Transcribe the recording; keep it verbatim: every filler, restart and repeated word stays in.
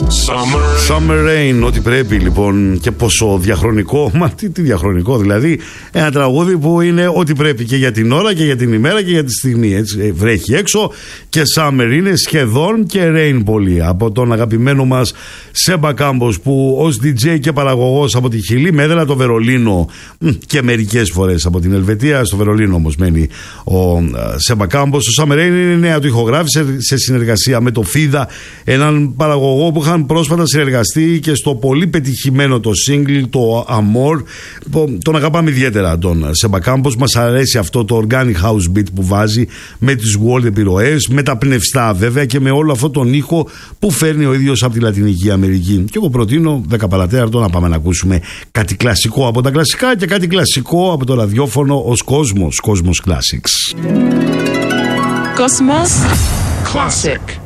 Summer Rain, ό,τι πρέπει λοιπόν. Και πόσο διαχρονικό. Μα τι, τι διαχρονικό, δηλαδή. Ένα τραγούδι που είναι ό,τι πρέπει και για την ώρα και για την ημέρα και για τη στιγμή. Έτσι. Βρέχει έξω και Summer είναι σχεδόν και Rain πολύ. Από τον αγαπημένο μας Σέμπα Κάμπος, που ως ντι τζέι και παραγωγός από τη Χιλή με έδρα το Βερολίνο και μερικές φορές από την Ελβετία. Στο Βερολίνο όμως μένει ο Σέμπα Κάμπος. Ο Summer Rain είναι νέα του ηχογράφηση σε συνεργασία με το Φίδα, έναν παραγωγό που είχαν πρόσφατα συνεργαστεί και στο πολύ πετυχημένο το single, το Amor. Τον αγαπάμε ιδιαίτερα τον Σέμπα Κάμπος. Μας αρέσει αυτό το organic house beat που βάζει με τις world επιρροές, με τα πνευστά βέβαια και με όλο αυτό τον ήχο που φέρνει ο ίδιος από τη Λατινική Αμερική. Και εγώ προτείνω δέκα παρατέταρτο να πάμε να ακούσουμε κάτι κλασικό από τα κλασικά και κάτι κλασικό από το ραδιόφωνο ως Κόσμος, Κόσμος Classics. Cosmos Classic.